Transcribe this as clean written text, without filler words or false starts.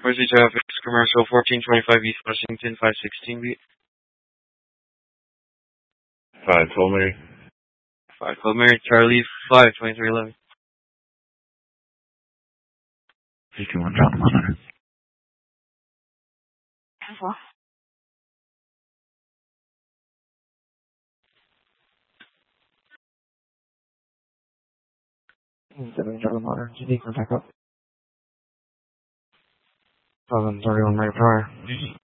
Jersey traffic, commercial 1425 East Washington, 516 beat. 512 Mary. 512 Mary, Charlie, 52311. 51 John Monitor. 7 John Monitor, GD, contact up. 1131 Mary Prior.